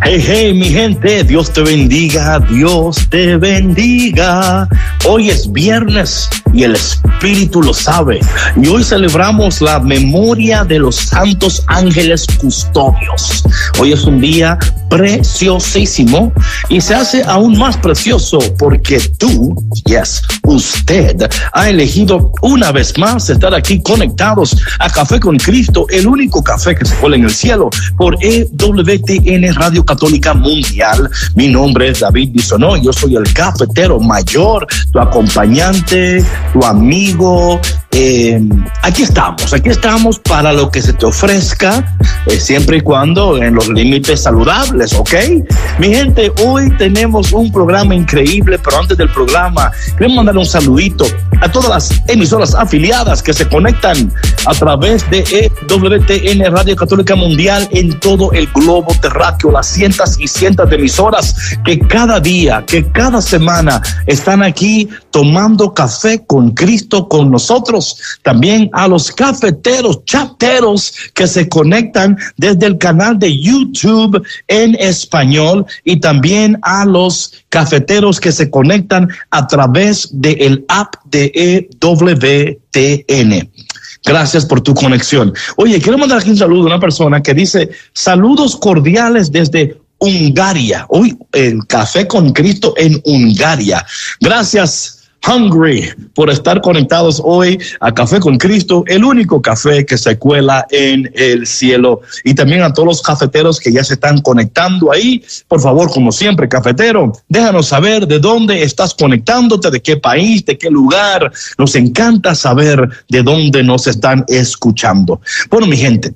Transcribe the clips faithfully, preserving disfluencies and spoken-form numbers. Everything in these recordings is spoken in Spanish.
Hey, hey, mi gente, Dios te bendiga, Dios te bendiga. Hoy es viernes y el Espíritu lo sabe. Y hoy celebramos la memoria de los santos ángeles custodios. Hoy es un día preciosísimo y se hace aún más precioso porque tú, yes, usted, ha elegido una vez más estar aquí conectados a Café con Cristo, el único café que se cuela en el cielo, por E W T N Radio Católica Mundial. Mi nombre es David Bisonó, yo soy el cafetero mayor, tu acompañante, tu amigo. Eh, aquí estamos, aquí estamos para lo que se te ofrezca, eh, siempre y cuando en los límites saludables, ¿ok? Mi gente, hoy tenemos un programa increíble, pero antes del programa, queremos mandar un saludito a todas las emisoras afiliadas que se conectan a través de E W T N Radio Católica Mundial en todo el globo terráqueo, las cientos y cientos de emisoras que cada día, que cada semana están aquí tomando café con Cristo con nosotros. También a los cafeteros, chateros que se conectan desde el canal de YouTube en español y también a los cafeteros que se conectan a través del app de E W T N. Gracias por tu conexión. Oye, quiero mandar aquí un saludo a una persona que dice saludos cordiales desde Hungaria. Hoy el Café con Cristo en Hungaria. Gracias, Hungry, por estar conectados hoy a Café con Cristo, el único café que se cuela en el cielo. Y también a todos los cafeteros que ya se están conectando ahí. Por favor, como siempre, cafetero, déjanos saber de dónde estás conectándote, de qué país, de qué lugar. Nos encanta saber de dónde nos están escuchando. Bueno, mi gente,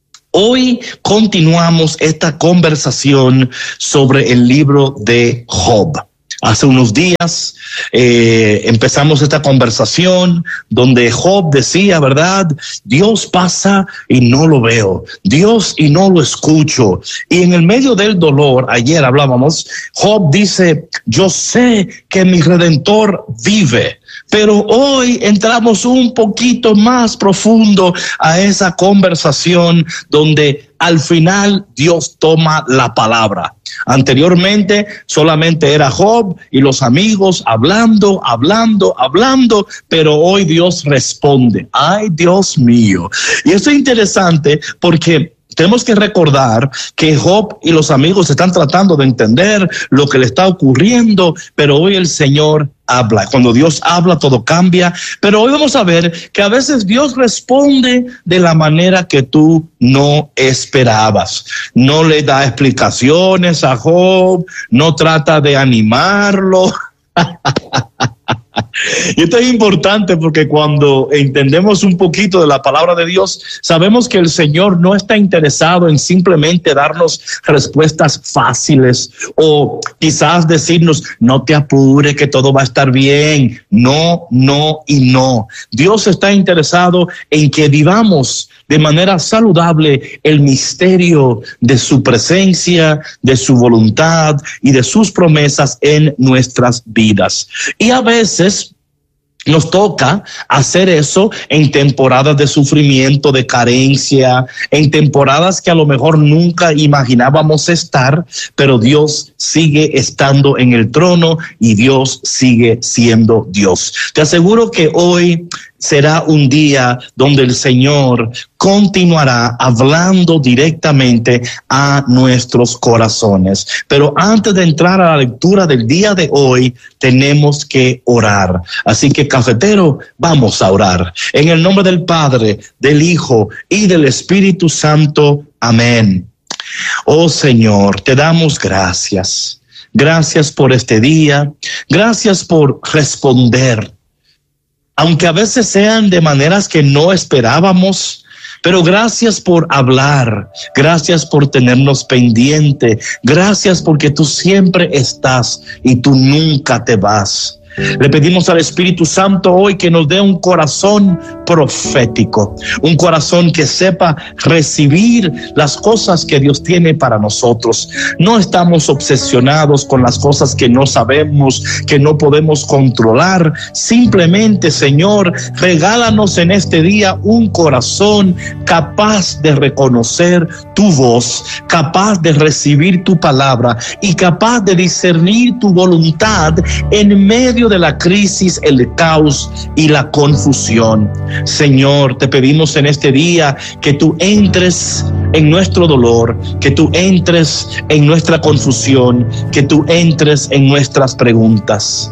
hoy continuamos esta conversación sobre el libro de Job. Hace unos días eh, empezamos esta conversación donde Job decía, ¿verdad? Dios pasa y no lo veo, Dios y no lo escucho. Y en el medio del dolor, ayer hablábamos, Job dice, yo sé que mi Redentor vive. Pero hoy entramos un poquito más profundo a esa conversación donde al final Dios toma la palabra. Anteriormente solamente era Job y los amigos hablando, hablando, hablando, pero hoy Dios responde. ¡Ay, Dios mío! Y esto es interesante porque tenemos que recordar que Job y los amigos están tratando de entender lo que le está ocurriendo, pero hoy el Señor habla. Cuando Dios habla, todo cambia. Pero hoy vamos a ver que a veces Dios responde de la manera que tú no esperabas. No le da explicaciones a Job, no trata de animarlo. Y esto es importante porque cuando entendemos un poquito de la palabra de Dios, sabemos que el Señor no está interesado en simplemente darnos respuestas fáciles o quizás decirnos, no te apures, que todo va a estar bien. No, no y no. Dios está interesado en que vivamos de manera saludable el misterio de su presencia, de su voluntad y de sus promesas en nuestras vidas. Y a veces nos toca hacer eso en temporadas de sufrimiento, de carencia, en temporadas que a lo mejor nunca imaginábamos estar, pero Dios sigue estando en el trono y Dios sigue siendo Dios. Te aseguro que hoy será un día donde el Señor continuará hablando directamente a nuestros corazones. Pero antes de entrar a la lectura del día de hoy, tenemos que orar. Así que, cafetero, vamos a orar. En el nombre del Padre, del Hijo y del Espíritu Santo. Amén. Oh Señor, te damos gracias. Gracias por este día. Gracias por responder, aunque a veces sean de maneras que no esperábamos, pero gracias por hablar, gracias por tenernos pendiente, gracias porque tú siempre estás y tú nunca te vas. Le pedimos al Espíritu Santo hoy que nos dé un corazón profético, un corazón que sepa recibir las cosas que Dios tiene para nosotros. No estamos obsesionados con las cosas que no sabemos, que no podemos controlar. Simplemente, Señor, regálanos en este día un corazón capaz de reconocer tu voz, capaz de recibir tu palabra y capaz de discernir tu voluntad en medio de la crisis, el caos y la confusión. Señor, te pedimos en este día que tú entres en nuestro dolor, que tú entres en nuestra confusión, que tú entres en nuestras preguntas.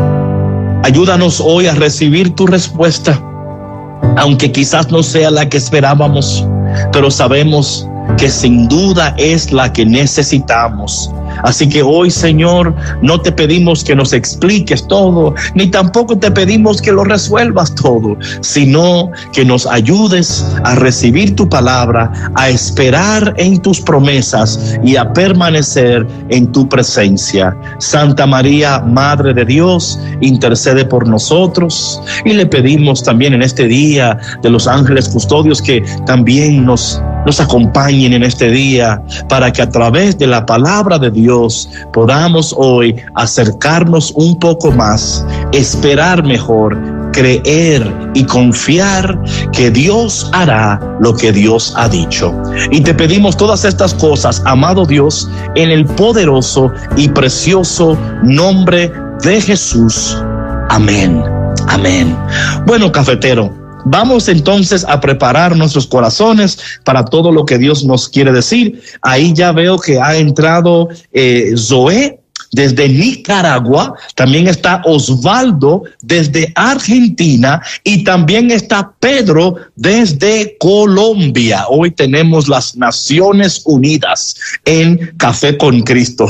Ayúdanos hoy a recibir tu respuesta, aunque quizás no sea la que esperábamos, pero sabemos que sin duda es la que necesitamos. Así que hoy, Señor, no te pedimos que nos expliques todo, ni tampoco te pedimos que lo resuelvas todo, sino que nos ayudes a recibir tu palabra, a esperar en tus promesas y a permanecer en tu presencia. Santa María, Madre de Dios, intercede por nosotros, y le pedimos también en este día de los ángeles custodios que también nos nos acompañen en este día, para que a través de la palabra de Dios podamos hoy acercarnos un poco más, esperar mejor, creer y confiar que Dios hará lo que Dios ha dicho. Y te pedimos todas estas cosas, amado Dios, en el poderoso y precioso nombre de Jesús. Amén. Amén. Bueno, cafetero, vamos entonces a preparar nuestros corazones para todo lo que Dios nos quiere decir. Ahí ya veo que ha entrado eh, Zoé desde Nicaragua, también está Osvaldo desde Argentina y también está Pedro desde Colombia. Hoy tenemos las Naciones Unidas en Café con Cristo.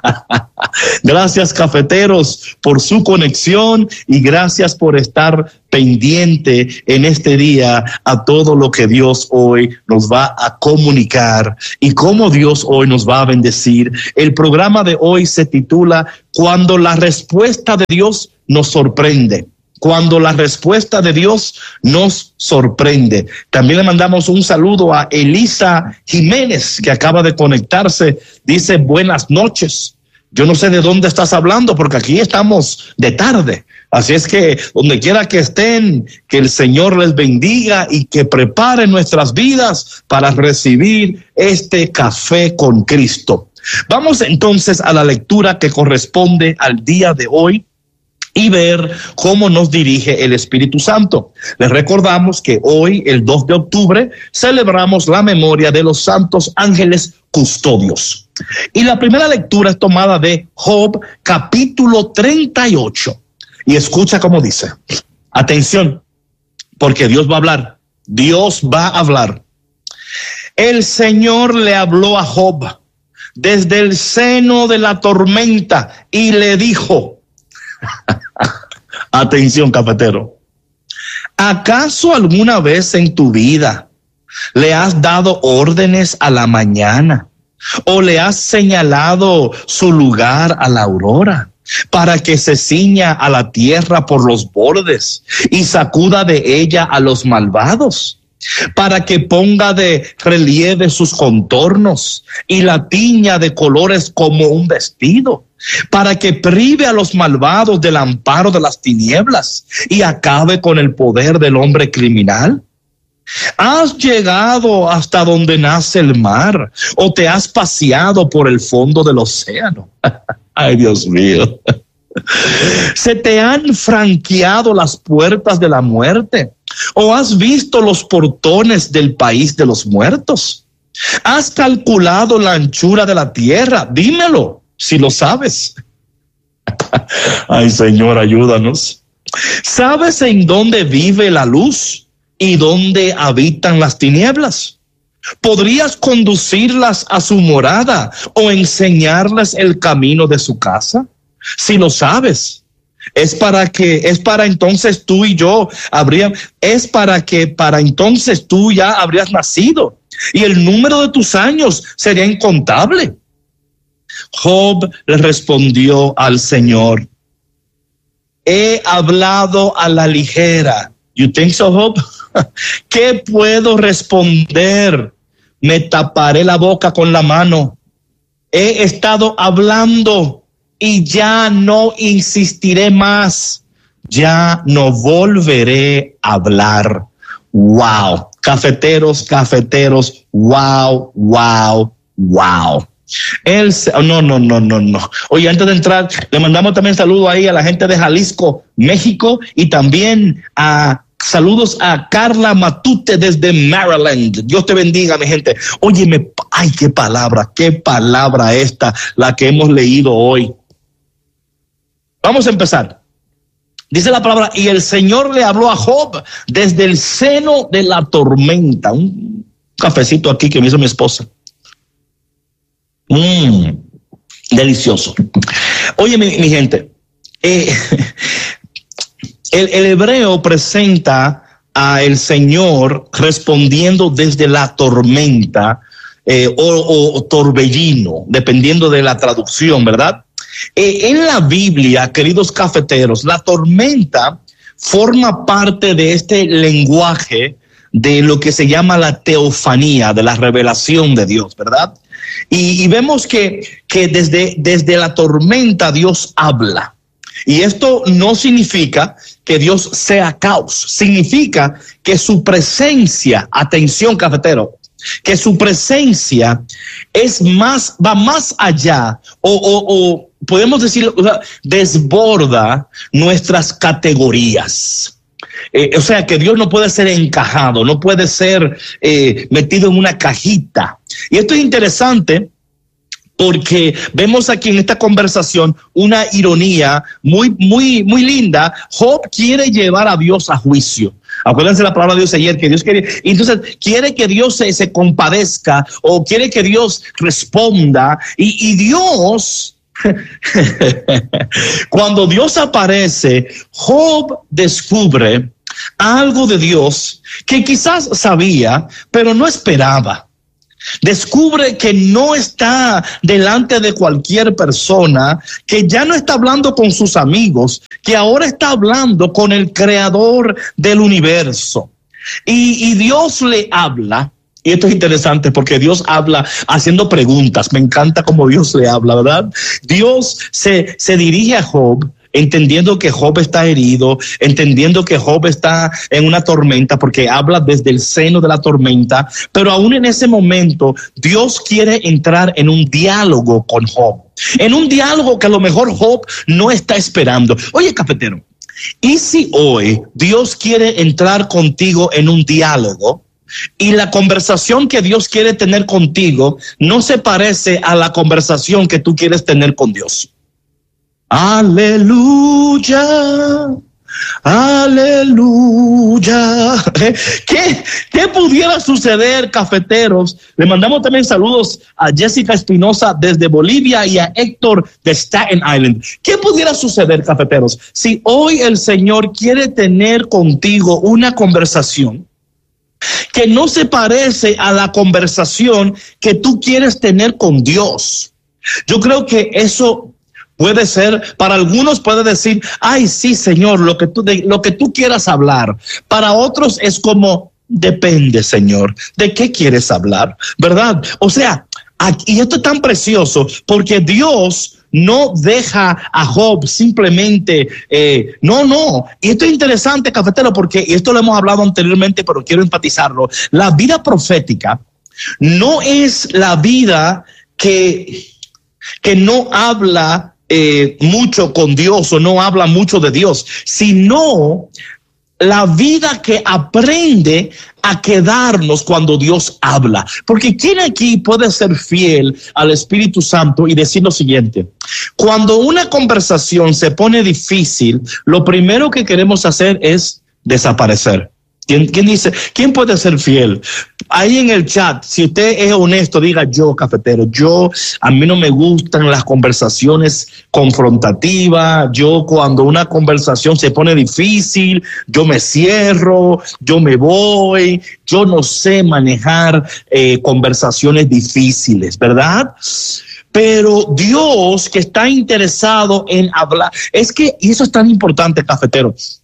Gracias, cafeteros, por su conexión y gracias por estar pendiente en este día a todo lo que Dios hoy nos va a comunicar y cómo Dios hoy nos va a bendecir. El programa de hoy se titula Cuando la respuesta de Dios nos sorprende. Cuando la respuesta de Dios nos sorprende. También le mandamos un saludo a Elisa Jiménez, que acaba de conectarse. Dice, buenas noches. Yo no sé de dónde estás hablando, porque aquí estamos de tarde. Así es que donde quiera que estén, que el Señor les bendiga y que prepare nuestras vidas para recibir este café con Cristo. Vamos entonces a la lectura que corresponde al día de hoy y ver cómo nos dirige el Espíritu Santo. Les recordamos que hoy, el dos de octubre, celebramos la memoria de los santos ángeles custodios. Y la primera lectura es tomada de Job, capítulo treinta y ocho. Y escucha cómo dice. Atención, porque Dios va a hablar. Dios va a hablar. El Señor le habló a Job desde el seno de la tormenta y le dijo, atención, cafetero, ¿acaso alguna vez en tu vida le has dado órdenes a la mañana o le has señalado su lugar a la aurora para que se ciña a la tierra por los bordes y sacuda de ella a los malvados, para que ponga de relieve sus contornos y la tiña de colores como un vestido, para que prive a los malvados del amparo de las tinieblas y acabe con el poder del hombre criminal? ¿Has llegado hasta donde nace el mar o te has paseado por el fondo del océano? Ay, Dios mío. ¿Se te han franqueado las puertas de la muerte o has visto los portones del país de los muertos? ¿Has calculado la anchura de la tierra? Dímelo, si lo sabes. Ay, Señor, ayúdanos. ¿Sabes en dónde vive la luz y dónde habitan las tinieblas? ¿Podrías conducirlas a su morada o enseñarles el camino de su casa? Si lo sabes, es para que, es para entonces tú y yo habría, es para que para entonces tú ya habrías nacido y el número de tus años sería incontable. Job le respondió al Señor, he hablado a la ligera. You think so, Job? ¿Qué puedo responder? Me taparé la boca con la mano. He estado hablando y ya no insistiré más. Ya no volveré a hablar. Wow. Cafeteros, cafeteros. Wow, wow, wow. El, no, no, no, no, no. Oye, antes de entrar, le mandamos también saludos ahí a la gente de Jalisco, México, y también a saludos a Carla Matute desde Maryland. Dios te bendiga, mi gente. Óyeme, ay, qué palabra, qué palabra esta, la que hemos leído hoy. Vamos a empezar. Dice la palabra, y el Señor le habló a Job desde el seno de la tormenta. Un cafecito aquí que me hizo mi esposa. Mmm, delicioso. Oye, mi, mi gente, eh, el, el hebreo presenta a el Señor respondiendo desde la tormenta eh, o, o, o torbellino, dependiendo de la traducción, ¿verdad? Eh, en la Biblia, queridos cafeteros, la tormenta forma parte de este lenguaje de lo que se llama la teofanía, de la revelación de Dios, ¿verdad? Y, y vemos que, que desde, desde la tormenta Dios habla. Y esto no significa que Dios sea caos, significa que su presencia, atención cafetero, que su presencia es más, va más allá o, o, o podemos decir, o sea, desborda nuestras categorías. Eh, o sea, que Dios no puede ser encajado, no puede ser eh, metido en una cajita. Y esto es interesante porque vemos aquí en esta conversación una ironía muy, muy, muy linda. Job quiere llevar a Dios a juicio. Acuérdense la palabra de Dios ayer, que Dios quiere, entonces quiere que Dios se, se compadezca o quiere que Dios responda. Y, y Dios, cuando Dios aparece, Job descubre algo de Dios que quizás sabía, pero no esperaba. Descubre que no está delante de cualquier persona, que ya no está hablando con sus amigos, que ahora está hablando con el creador del universo. Y, y Dios le habla, y esto es interesante porque Dios habla haciendo preguntas. Me encanta cómo Dios le habla, ¿verdad? Dios se, se dirige a Job, entendiendo que Job está herido, entendiendo que Job está en una tormenta, porque habla desde el seno de la tormenta, pero aún en ese momento Dios quiere entrar en un diálogo con Job, en un diálogo que a lo mejor Job no está esperando. Oye, cafetero, ¿y si hoy Dios quiere entrar contigo en un diálogo y la conversación que Dios quiere tener contigo no se parece a la conversación que tú quieres tener con Dios? Aleluya, aleluya. ¿Qué, ¿Qué pudiera suceder, cafeteros? Le mandamos también saludos a Jessica Espinosa desde Bolivia y a Héctor de Staten Island. ¿Qué pudiera suceder, cafeteros, si hoy el Señor quiere tener contigo una conversación que no se parece a la conversación que tú quieres tener con Dios? Yo creo que eso puede ser, para algunos puede decir, ay, sí, Señor, lo que tú, de, lo que tú quieras hablar. Para otros es como, depende, Señor, ¿de qué quieres hablar? ¿Verdad? O sea, aquí, y esto es tan precioso porque Dios no deja a Job simplemente, eh, no, no. Y esto es interesante, cafetero, porque esto lo hemos hablado anteriormente, pero quiero enfatizarlo. La vida profética no es la vida que, que no habla Eh, mucho con Dios o no habla mucho de Dios, sino la vida que aprende a quedarnos cuando Dios habla. Porque ¿quién aquí puede ser fiel al Espíritu Santo y decir lo siguiente? Cuando una conversación se pone difícil, lo primero que queremos hacer es desaparecer. ¿Quién, quién dice? ¿Quién puede ser fiel? Ahí en el chat, si usted es honesto, diga yo, cafetero, yo, a mí no me gustan las conversaciones confrontativas. Yo, cuando una conversación se pone difícil, yo me cierro, yo me voy, yo no sé manejar eh, conversaciones difíciles, ¿verdad? Pero Dios, que está interesado en hablar, es que, y eso es tan importante, cafetero,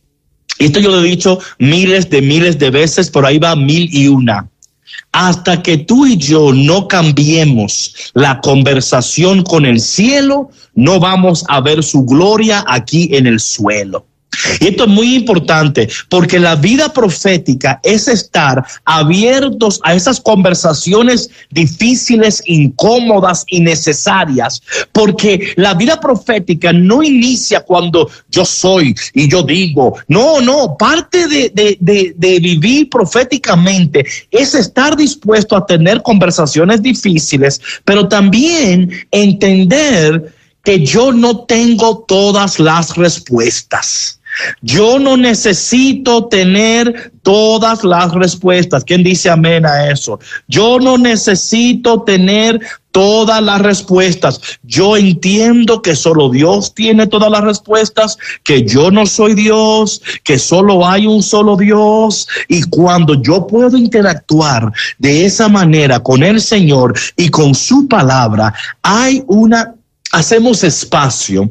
esto yo lo he dicho miles de miles de veces, por ahí va mil y una. Hasta que tú y yo no cambiemos la conversación con el cielo, no vamos a ver su gloria aquí en el suelo. Y esto es muy importante porque la vida profética es estar abiertos a esas conversaciones difíciles, incómodas y necesarias, porque la vida profética no inicia cuando yo soy y yo digo. No, no, parte de, de, de, de vivir proféticamente es estar dispuesto a tener conversaciones difíciles, pero también entender que yo no tengo todas las respuestas. Yo no necesito tener todas las respuestas. ¿Quién dice amén a eso? Yo no necesito tener todas las respuestas. Yo entiendo que solo Dios tiene todas las respuestas, que yo no soy Dios, que solo hay un solo Dios. Y cuando yo puedo interactuar de esa manera con el Señor y con su palabra, hay una, hacemos espacio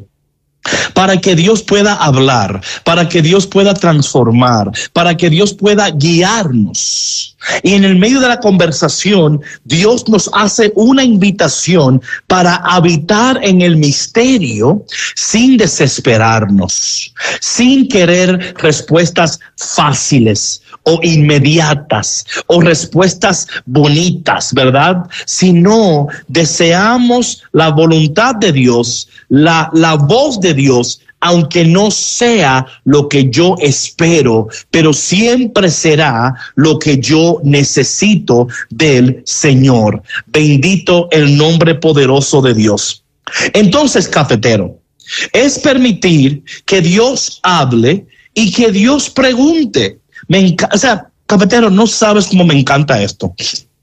para que Dios pueda hablar, para que Dios pueda transformar, para que Dios pueda guiarnos. Y en el medio de la conversación, Dios nos hace una invitación para habitar en el misterio sin desesperarnos, sin querer respuestas fáciles o inmediatas o respuestas bonitas, ¿verdad? Sino deseamos la voluntad de Dios, la, la voz de Dios, aunque no sea lo que yo espero, pero siempre será lo que yo necesito del Señor. Bendito el nombre poderoso de Dios. Entonces, cafetero, es permitir que Dios hable y que Dios pregunte. Me encanta, o sea, cafetero, no sabes cómo me encanta esto.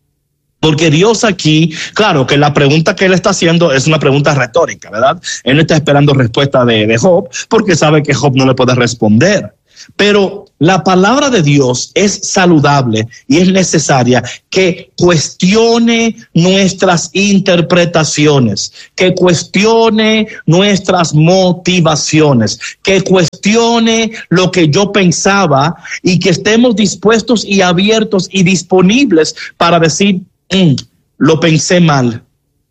Porque Dios aquí, claro que la pregunta que él está haciendo es una pregunta retórica, ¿verdad? Él no está esperando respuesta de, de Job porque sabe que Job no le puede responder. Pero la palabra de Dios es saludable y es necesaria que cuestione nuestras interpretaciones, que cuestione nuestras motivaciones, que cuestione lo que yo pensaba y que estemos dispuestos y abiertos y disponibles para decir, mm, lo pensé mal.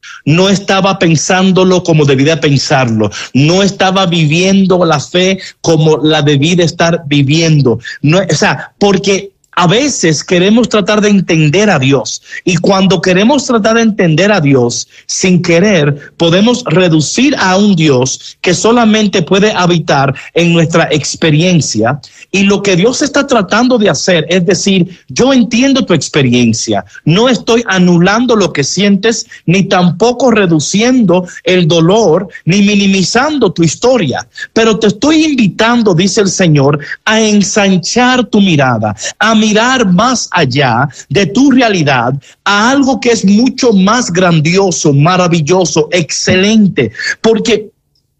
No estaba pensándolo como debía pensarlo. No estaba viviendo la fe como la debí de estar viviendo. No, o sea, porque a veces queremos tratar de entender a Dios y cuando queremos tratar de entender a Dios sin querer, podemos reducir a un Dios que solamente puede habitar en nuestra experiencia. Y lo que Dios está tratando de hacer es decir, yo entiendo tu experiencia, no estoy anulando lo que sientes, ni tampoco reduciendo el dolor, ni minimizando tu historia, pero te estoy invitando, dice el Señor, a ensanchar tu mirada, a mirar más allá de tu realidad a algo que es mucho más grandioso, maravilloso, excelente, porque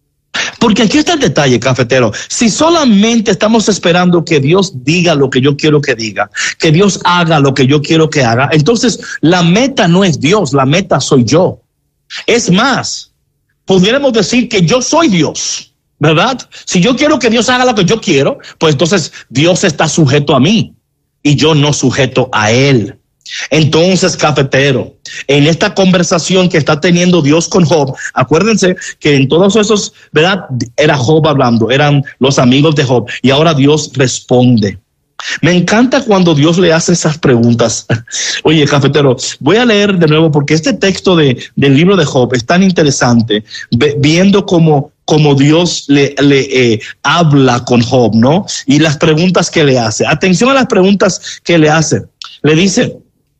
Porque aquí está el detalle, cafetero. Si solamente estamos esperando que Dios diga lo que yo quiero que diga, que Dios haga lo que yo quiero que haga, entonces la meta no es Dios, la meta soy yo. Es más, pudiéramos decir que yo soy Dios, ¿verdad? Si yo quiero que Dios haga lo que yo quiero, pues entonces Dios está sujeto a mí y yo no sujeto a él. Entonces, cafetero, en esta conversación que está teniendo Dios con Job, acuérdense que en todos esos, ¿verdad? Era Job hablando, eran los amigos de Job y ahora Dios responde. Me encanta cuando Dios le hace esas preguntas. Oye, cafetero, voy a leer de nuevo porque este texto de, del libro de Job es tan interesante, viendo cómo como Dios le, le eh, habla con Job, ¿no? Y las preguntas que le hace. Atención a las preguntas que le hace. Le dice,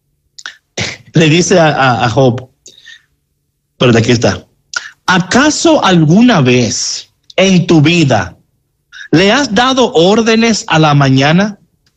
le dice a, a, a Job, pero de aquí está. ¿Acaso alguna vez en tu vida le has dado órdenes a la mañana?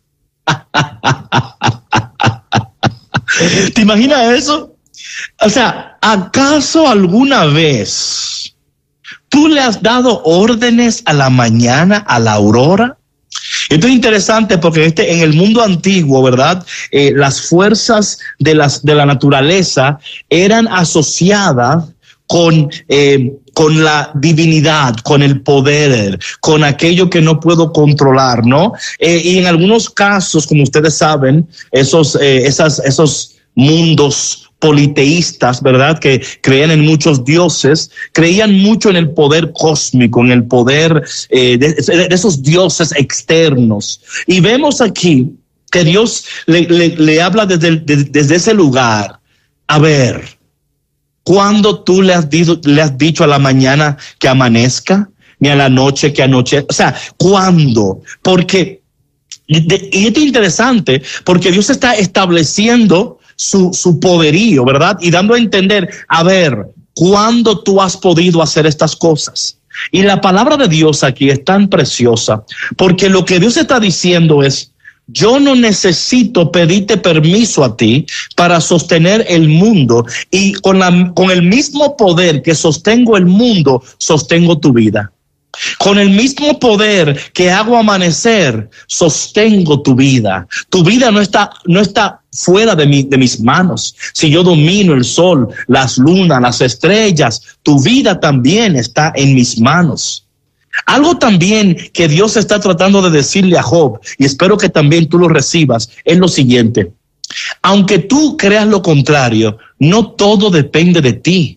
¿Te imaginas eso? O sea, ¿acaso alguna vez tú le has dado órdenes a la mañana, a la aurora? Esto es interesante porque este, en el mundo antiguo, ¿verdad? Eh, las fuerzas de, las, de la naturaleza eran asociadas con eh, con la divinidad, con el poder, con aquello que no puedo controlar, ¿no? Eh, y en algunos casos, como ustedes saben, esos, eh, esas, esos mundos politeístas, ¿verdad?, que creían en muchos dioses, creían mucho en el poder cósmico, en el poder eh, de, de esos dioses externos. Y vemos aquí que Dios le, le, le habla desde, de, desde ese lugar. A ver, ¿cuándo tú le has, dicho, le has dicho a la mañana que amanezca? Ni a la noche que anoche. O sea, ¿cuándo? Porque, y esto es interesante, porque Dios está estableciendo su, su poderío, ¿verdad? Y dando a entender, a ver, ¿cuándo tú has podido hacer estas cosas? Y la palabra de Dios aquí es tan preciosa, porque lo que Dios está diciendo es, yo no necesito pedirte permiso a ti para sostener el mundo, y con, la, con el mismo poder que sostengo el mundo, sostengo tu vida. Con el mismo poder que hago amanecer, sostengo tu vida. Tu vida no está, no está fuera de, mi, de mis manos. Si yo domino el sol, las lunas, las estrellas, tu vida también está en mis manos. Algo también que Dios está tratando de decirle a Job, y espero que también tú lo recibas, es lo siguiente. Aunque tú creas lo contrario, no todo depende de ti.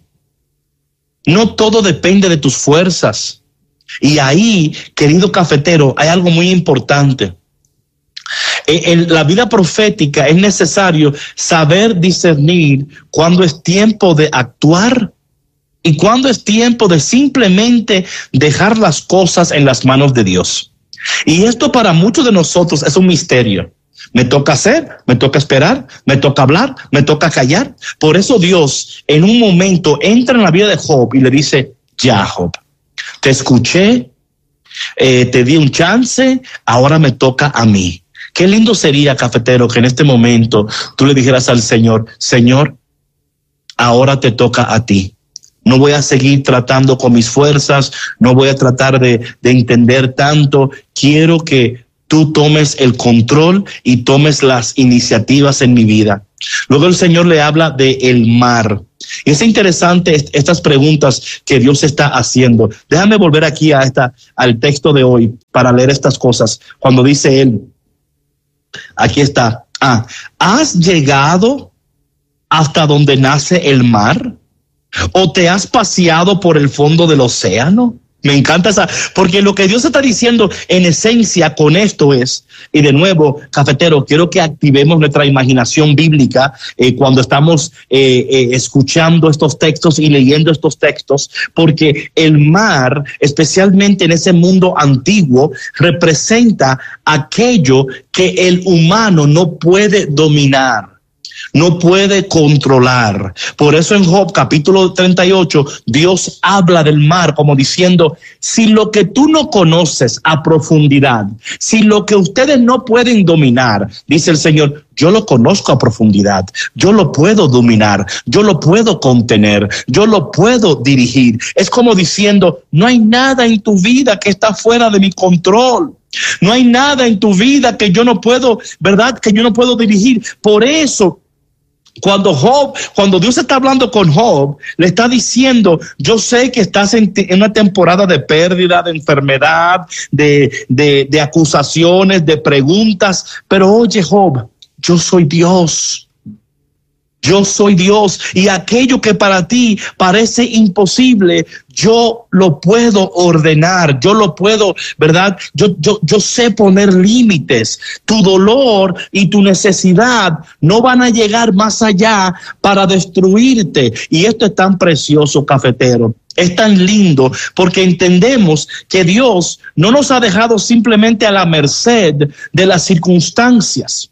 No todo depende de tus fuerzas. Y ahí, querido cafetero, hay algo muy importante. En la vida profética es necesario saber discernir cuándo es tiempo de actuar y cuándo es tiempo de simplemente dejar las cosas en las manos de Dios. Y esto para muchos de nosotros es un misterio. Me toca hacer, me toca esperar, me toca hablar, me toca callar. Por eso Dios en un momento entra en la vida de Job y le dice, ya Job, te escuché, eh, te di un chance, ahora me toca a mí. Qué lindo sería, cafetero, que en este momento tú le dijeras al Señor, Señor, ahora te toca a ti. No voy a seguir tratando con mis fuerzas, no voy a tratar de, de entender tanto. Quiero que tú tomes el control y tomes las iniciativas en mi vida. Luego el Señor le habla de el mar. Y es interesante estas preguntas que Dios está haciendo. Déjame volver aquí a esta, al texto de hoy para leer estas cosas. Cuando dice él, aquí está, ah, ¿has llegado hasta donde nace el mar? ¿O te has paseado por el fondo del océano? Me encanta esa, porque lo que Dios está diciendo en esencia con esto es, y de nuevo, cafetero, quiero que activemos nuestra imaginación bíblica eh, cuando estamos eh, eh, escuchando estos textos y leyendo estos textos, porque el mar, especialmente en ese mundo antiguo, representa aquello que el humano no puede dominar, no puede controlar. Por eso en Job capítulo treinta y ocho, Dios habla del mar como diciendo, si lo que tú no conoces a profundidad, si lo que ustedes no pueden dominar, dice el Señor, yo lo conozco a profundidad, yo lo puedo dominar, yo lo puedo contener, yo lo puedo dirigir. Es como diciendo, no hay nada en tu vida que está fuera de mi control. No hay nada en tu vida que yo no puedo, ¿verdad? Que yo no puedo dirigir. Por eso, Cuando Job, cuando Dios está hablando con Job, le está diciendo, yo sé que estás en, en una temporada de pérdida, de enfermedad, de, de, de acusaciones, de preguntas, pero oye Job, yo soy Dios. Yo soy Dios, y aquello que para ti parece imposible, yo lo puedo ordenar, yo lo puedo, ¿verdad? Yo, yo, yo sé poner límites. Tu dolor y tu necesidad no van a llegar más allá para destruirte. Y esto es tan precioso, cafetero. Es tan lindo porque entendemos que Dios no nos ha dejado simplemente a la merced de las circunstancias.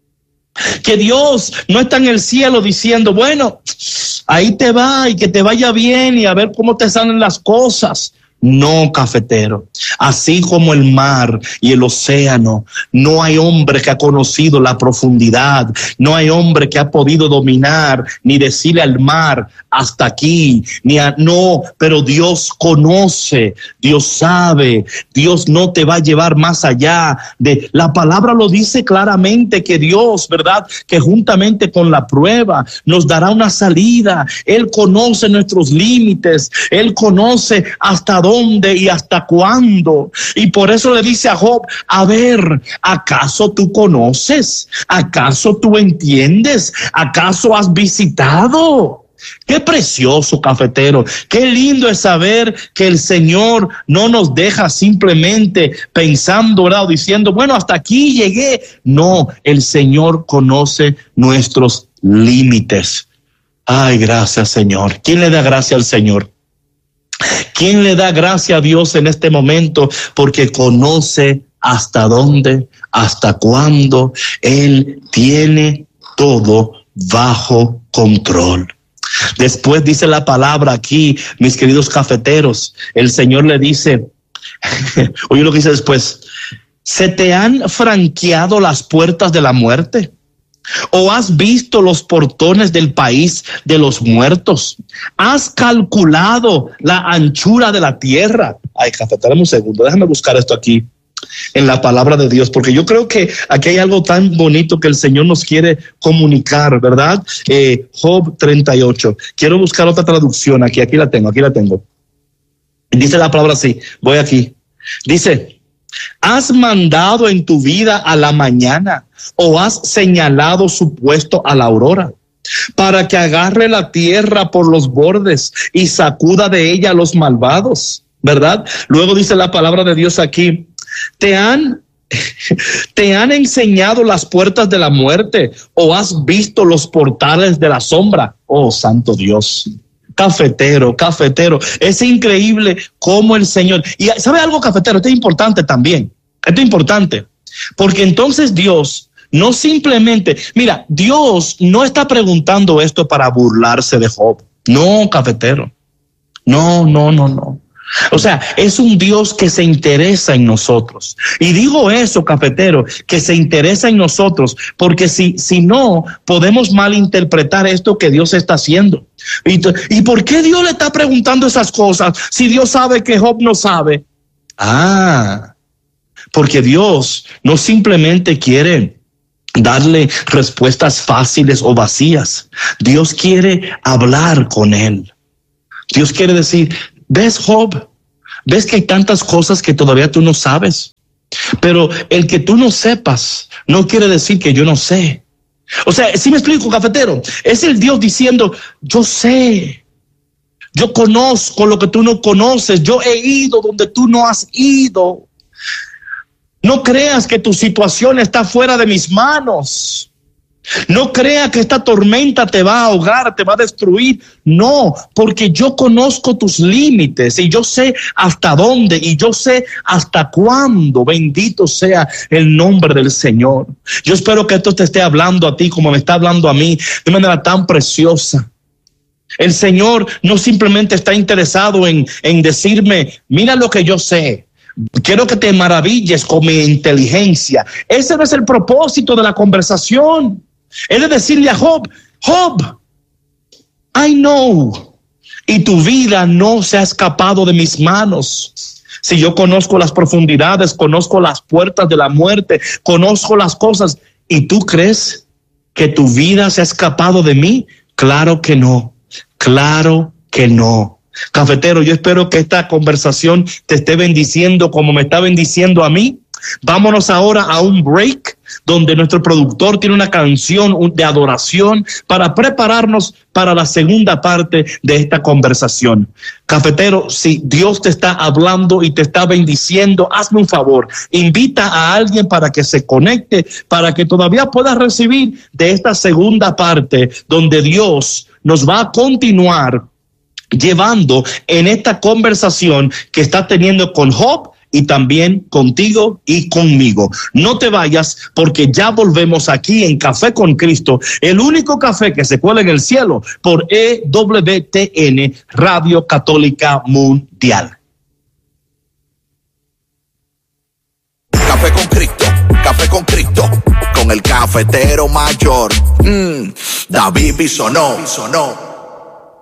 Que Dios no está en el cielo diciendo, bueno, ahí te va y que te vaya bien y a ver cómo te salen las cosas. No, cafetero. Así como el mar y el océano, no hay hombre que ha conocido la profundidad, no hay hombre que ha podido dominar ni decirle al mar hasta aquí, ni a, no, pero Dios conoce, Dios sabe, Dios no te va a llevar más allá de, la palabra lo dice claramente que Dios, ¿verdad? Que juntamente con la prueba nos dará una salida. Él conoce nuestros límites, Él conoce hasta dónde dónde y hasta cuándo. Y por eso le dice a Job, a ver, ¿acaso tú conoces? ¿Acaso tú entiendes? ¿Acaso has visitado? Qué precioso, cafetero. Qué lindo es saber que el Señor no nos deja simplemente pensando, ¿verdad? Diciendo, bueno, hasta aquí llegué. No, el Señor conoce nuestros límites. Ay, gracias, Señor. ¿Quién le da gracia al Señor? ¿Quién le da gracia a Dios en este momento? Porque conoce hasta dónde, hasta cuándo. Él tiene todo bajo control. Después dice la palabra aquí, mis queridos cafeteros, el Señor le dice, oye lo que dice después, ¿se te han franqueado las puertas de la muerte? ¿O has visto los portones del país de los muertos? ¿Has calculado la anchura de la tierra? Ay, cafetero, un segundo, déjame buscar esto aquí en la palabra de Dios, porque yo creo que aquí hay algo tan bonito que el Señor nos quiere comunicar, ¿verdad? Eh, Job treinta y ocho. Quiero buscar otra traducción aquí, aquí la tengo, aquí la tengo. Dice la palabra así, voy aquí. Dice, ¿has mandado en tu vida a la mañana o has señalado su puesto a la aurora para que agarre la tierra por los bordes y sacuda de ella a los malvados? ¿Verdad? Luego dice la palabra de Dios aquí, ¿te han, te han enseñado las puertas de la muerte o has visto los portales de la sombra? Oh, santo Dios. Cafetero, cafetero, es increíble cómo el Señor, y ¿sabe algo, cafetero? Esto es importante también, esto es importante, porque entonces Dios no simplemente, mira, Dios no está preguntando esto para burlarse de Job, no, cafetero, no, no, no, no. O sea, es un Dios que se interesa en nosotros. Y digo eso, cafetero, que se interesa en nosotros, porque si, si no, podemos malinterpretar esto que Dios está haciendo. ¿Y, ¿Y por qué Dios le está preguntando esas cosas si Dios sabe que Job no sabe? Ah, porque Dios no simplemente quiere darle respuestas fáciles o vacías. Dios quiere hablar con él. Dios quiere decir, ¿ves, Job? ¿Ves que hay tantas cosas que todavía tú no sabes? Pero el que tú no sepas no quiere decir que yo no sé. O sea, ¿sí me explico, cafetero? Es el Dios diciendo, yo sé, yo conozco lo que tú no conoces, yo he ido donde tú no has ido. No creas que tu situación está fuera de mis manos. No crea que esta tormenta te va a ahogar, te va a destruir. No, porque yo conozco tus límites y yo sé hasta dónde y yo sé hasta cuándo. Bendito sea el nombre del Señor. Yo espero que esto te esté hablando a ti como me está hablando a mí de manera tan preciosa. El Señor no simplemente está interesado en, en decirme, mira lo que yo sé. Quiero que te maravilles con mi inteligencia. Ese no es el propósito de la conversación. Es de decirle a Job, Job, I know, y tu vida no se ha escapado de mis manos. Si yo conozco las profundidades, conozco las puertas de la muerte, conozco las cosas, ¿y tú crees que tu vida se ha escapado de mí? Claro que no, claro que no. Cafetero, yo espero que esta conversación te esté bendiciendo como me está bendiciendo a mí. Vámonos ahora a un break donde nuestro productor tiene una canción de adoración para prepararnos para la segunda parte de esta conversación. Cafetero, si Dios te está hablando y te está bendiciendo, hazme un favor, invita a alguien para que se conecte, para que todavía puedas recibir de esta segunda parte donde Dios nos va a continuar llevando en esta conversación que está teniendo con Job y también contigo y conmigo. No te vayas porque ya volvemos aquí en Café con Cristo, el único café que se cuela en el cielo por E W T N Radio Católica Mundial. Cristo, café con Cristo, con el cafetero mayor. Mm, David Bisonó, Bisonó.